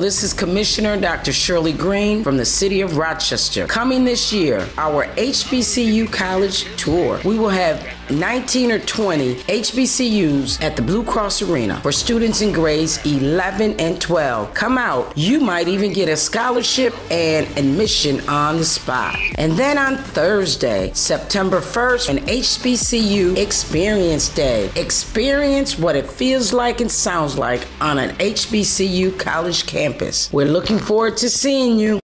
This is Commissioner Dr. Shirley Green from the City of Rochester. Coming this year, our HBCU College Tour. We will have 19 or 20 HBCUs at the Blue Cross Arena for students in grades 11 and 12. Come out. You might even get a scholarship and admission on the spot. And then on Thursday, September 1st, an HBCU Experience Day. Experience what it feels like and sounds like on an HBCU college campus. We're looking forward to seeing you.